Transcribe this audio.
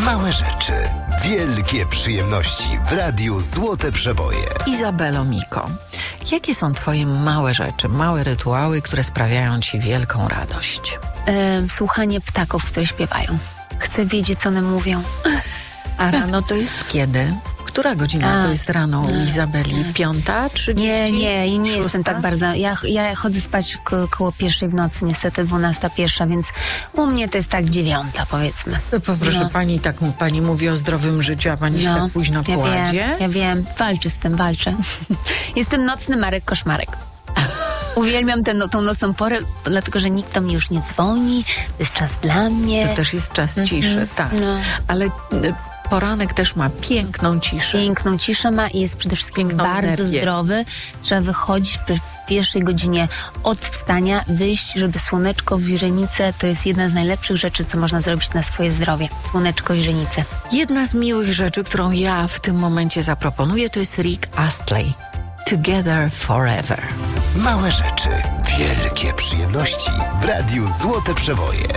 Małe rzeczy, wielkie przyjemności w Radiu Złote Przeboje. Izabelo Miko, jakie są twoje małe rzeczy, małe rytuały, które sprawiają ci wielką radość? Słuchanie ptaków, które śpiewają. Chcę wiedzieć, co one mówią. A rano to jest kiedy? Która godzina to jest rano u Izabeli? 5:30? Nie 6? jestem tak bardzo. Ja chodzę spać koło 1:00 w nocy, niestety 12:01, więc u mnie to jest tak 9:00, powiedzmy. To poproszę, pani mówi o zdrowym życiu, a pani się tak późno kładzie? Ja wiem, walczę. Jestem nocny Marek Koszmarek. Uwielbiam tą nocną porę, dlatego że nikt do mnie już nie dzwoni, to jest czas dla mnie. To też jest czas ciszy, tak. No. Ale poranek też ma piękną ciszę. Piękną ciszę ma i jest przede wszystkim Piękną bardzo energię. zdrowy. Trzeba wychodzić w pierwszej godzinie od wstania, wyjść, żeby słoneczko w źrenice to jest jedna z najlepszych rzeczy, co można zrobić na swoje zdrowie. Słoneczko w źrenicy. Jedna z miłych rzeczy, którą ja w tym momencie zaproponuję, to jest Rick Astley. Together Forever. Małe rzeczy, wielkie przyjemności w Radiu Złote Przeboje.